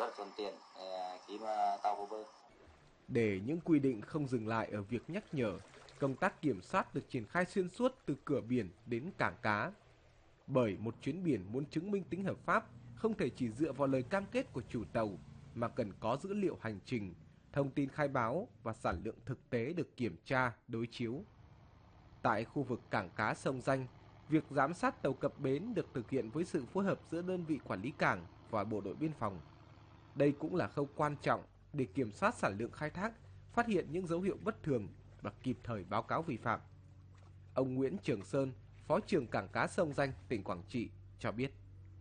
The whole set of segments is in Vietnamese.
rất là thuận tiện khi mà tàu vô bờ. Để những quy định không dừng lại ở việc nhắc nhở, công tác kiểm soát được triển khai xuyên suốt từ cửa biển đến cảng cá. Bởi một chuyến biển muốn chứng minh tính hợp pháp không thể chỉ dựa vào lời cam kết của chủ tàu mà cần có dữ liệu hành trình, thông tin khai báo và sản lượng thực tế được kiểm tra, đối chiếu. Tại khu vực cảng cá Sông Danh, việc giám sát tàu cập bến được thực hiện với sự phối hợp giữa đơn vị quản lý cảng và bộ đội biên phòng. Đây cũng là khâu quan trọng để kiểm soát sản lượng khai thác, phát hiện những dấu hiệu bất thường và kịp thời báo cáo vi phạm. Ông Nguyễn Trường Sơn, Phó trưởng cảng cá Sông Danh, tỉnh Quảng Trị cho biết.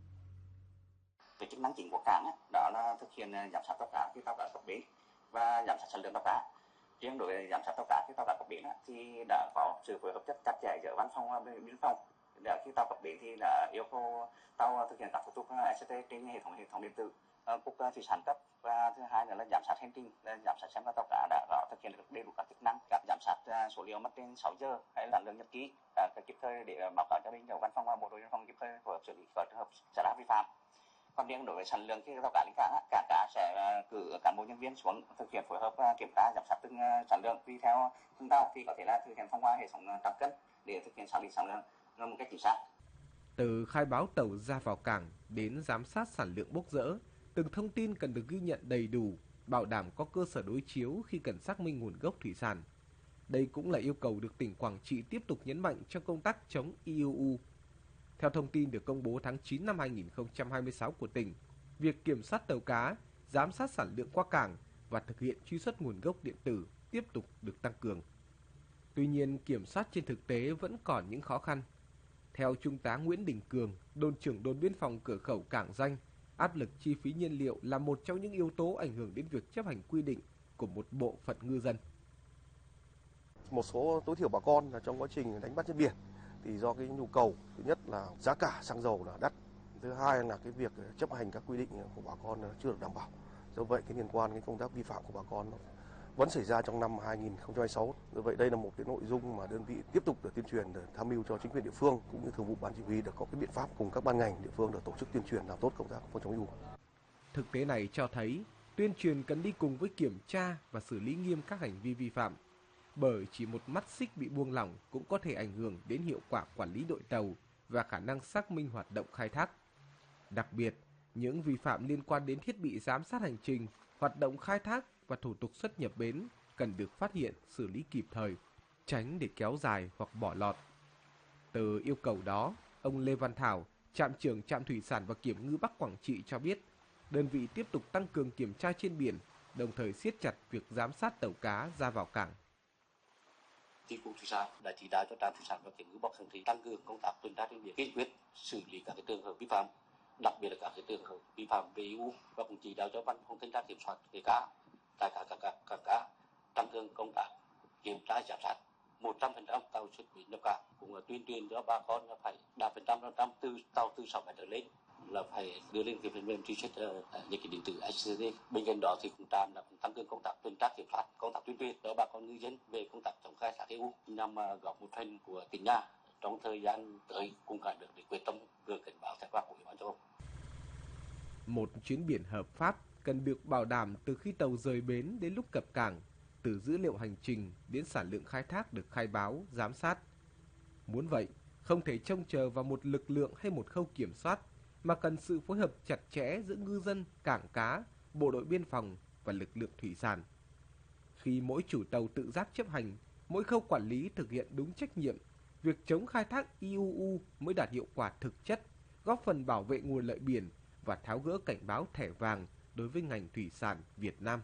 Cái chức năng chính của cảng đó là thực hiện giám sát tàu cá khi tàu cá cập bến và giám sát sản lượng tàu cá. Riêng đối với giám sát tàu cá khi tàu cá cập bến thì đã có sự phối hợp rất chặt chẽ giữa văn phòng và biên phòng. Để khi tàu cập bến thì đã yêu cầu tàu thực hiện các thủ tục ECT trên hệ thống điện tử cục thủy sản cấp, và thứ hai nữa là giám sát hành trình, giám sát xem là tàu cá đã có thực hiện được đầy đủ các chức năng, các giám sát số liệu mất trên 6 giờ hay là lượng nhật ký kịp thời để báo cáo cho bên văn phòng và bộ đội biên phòng kịp thời phối hợp xử lý các trường hợp xảy ra vi phạm. Còn riêng đối với sản lượng khi tàu cá đến cảng cá sẽ cử cán bộ nhân viên xuống thực hiện phối hợp kiểm tra giám sát từng sản lượng tùy theo từng tàu, thì có thể là thực hiện thông qua hệ thống trạm cân để thực hiện xác định sản lượng một cách chính xác. Từ khai báo tàu ra vào cảng đến giám sát sản lượng bốc dỡ, từng thông tin cần được ghi nhận đầy đủ, bảo đảm có cơ sở đối chiếu khi cần xác minh nguồn gốc thủy sản. Đây cũng là yêu cầu được tỉnh Quảng Trị tiếp tục nhấn mạnh trong công tác chống IUU. Theo thông tin được công bố tháng 9 năm 2026 của tỉnh, việc kiểm soát tàu cá, giám sát sản lượng qua cảng và thực hiện truy xuất nguồn gốc điện tử tiếp tục được tăng cường. Tuy nhiên, kiểm soát trên thực tế vẫn còn những khó khăn. Theo Trung tá Nguyễn Đình Cường, đồn trưởng đồn biên phòng cửa khẩu Cảng Danh, áp lực chi phí nhiên liệu là một trong những yếu tố ảnh hưởng đến việc chấp hành quy định của một bộ phận ngư dân. Một số tối thiểu bà con là trong quá trình đánh bắt trên biển thì do cái nhu cầu, thứ nhất là giá cả xăng dầu là đắt, thứ hai là cái việc chấp hành các quy định của bà con chưa được đảm bảo. Do vậy cái liên quan đến công tác vi phạm của bà con vẫn xảy ra trong năm 2026. Do vậy đây là một cái nội dung mà đơn vị tiếp tục được tuyên truyền để tham mưu cho chính quyền địa phương cũng như thường vụ ban chỉ huy được có cái biện pháp cùng các ban ngành địa phương để tổ chức tuyên truyền làm tốt công tác phòng chống IUU. Thực tế này cho thấy tuyên truyền cần đi cùng với kiểm tra và xử lý nghiêm các hành vi vi phạm. Bởi chỉ một mắt xích bị buông lỏng cũng có thể ảnh hưởng đến hiệu quả quản lý đội tàu và khả năng xác minh hoạt động khai thác. Đặc biệt, những vi phạm liên quan đến thiết bị giám sát hành trình, hoạt động khai thác và thủ tục xuất nhập bến cần được phát hiện, xử lý kịp thời, tránh để kéo dài hoặc bỏ lọt. Từ yêu cầu đó, ông Lê Văn Thảo, trạm trưởng trạm thủy sản và kiểm ngư Bắc Quảng Trị cho biết, đơn vị tiếp tục tăng cường kiểm tra trên biển, đồng thời siết chặt việc giám sát tàu cá ra vào cảng. Chi cục thủy sản đã chỉ đạo cho trạm thủy sản và kiểm ngư Bắc Quảng Trị tăng cường công tác tuần tra trên biển, kiên quyết xử lý các trường hợp vi phạm, đặc biệt là các trường hợp vi phạm về IUU, và cũng chỉ đạo cho văn phòng thanh tra kiểm soát nghề cá tại các cảng cá tăng cường công tác kiểm tra giám sát 100% tàu xuất bến nhập cảng, cũng là tuyên truyền cho bà con là phải đạt 100% từ tàu từ 6 mét trở lên là phải đưa lên cái phần mềm truy xuất nhật ký điện tử ECT. Bên cạnh đó thì cũng trạm là cũng tăng cường công tác tuần tra kiểm soát, công tác tuyên truyền cho bà con ngư dân về công tác chống khai thác IUU nhằm góp một phần của tỉnh nhà trong thời gian tới cùng cả được để quyết tâm vừa cảnh báo thẻ vàng của Ủy ban châu Âu. Một chuyến biển hợp pháp cần được bảo đảm từ khi tàu rời bến đến lúc cập cảng, từ dữ liệu hành trình đến sản lượng khai thác được khai báo, giám sát. Muốn vậy, không thể trông chờ vào một lực lượng hay một khâu kiểm soát, mà cần sự phối hợp chặt chẽ giữa ngư dân, cảng cá, bộ đội biên phòng và lực lượng thủy sản. Khi mỗi chủ tàu tự giác chấp hành, mỗi khâu quản lý thực hiện đúng trách nhiệm, việc chống khai thác IUU mới đạt hiệu quả thực chất, góp phần bảo vệ nguồn lợi biển và tháo gỡ cảnh báo thẻ vàng đối với ngành thủy sản Việt Nam.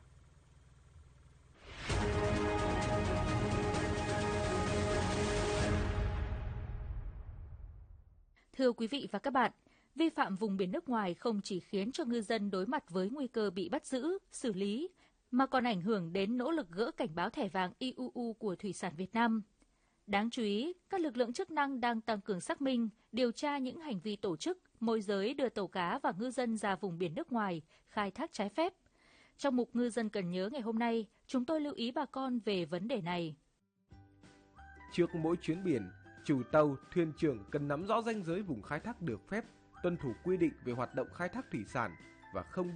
Thưa quý vị và các bạn, vi phạm vùng biển nước ngoài không chỉ khiến cho ngư dân đối mặt với nguy cơ bị bắt giữ, xử lý, mà còn ảnh hưởng đến nỗ lực gỡ cảnh báo thẻ vàng IUU của thủy sản Việt Nam. Đáng chú ý, các lực lượng chức năng đang tăng cường xác minh, điều tra những hành vi tổ chức, môi giới đưa tàu cá và ngư dân ra vùng biển nước ngoài, khai thác trái phép. Trong mục Ngư dân cần nhớ ngày hôm nay, chúng tôi lưu ý bà con về vấn đề này. Trước mỗi chuyến biển, chủ tàu, thuyền trưởng cần nắm rõ ranh giới vùng khai thác được phép, tuân thủ quy định về hoạt động khai thác thủy sản và không